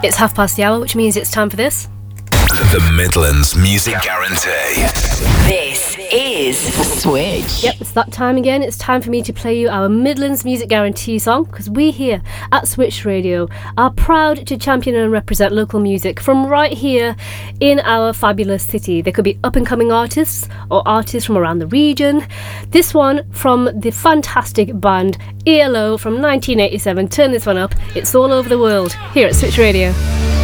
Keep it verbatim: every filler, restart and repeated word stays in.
It's half past the hour, which means it's time for this. The Midlands Music Guarantee. This is Switch. Yep, it's that time again. It's time for me to play you our Midlands Music Guarantee song, because we here at Switch Radio are proud to champion and represent local music from right here in our fabulous city. There could be up-and-coming artists or artists from around the region. This one from the fantastic band E L O from nineteen eighty-seven. Turn this one up. It's all over the world here at Switch Radio.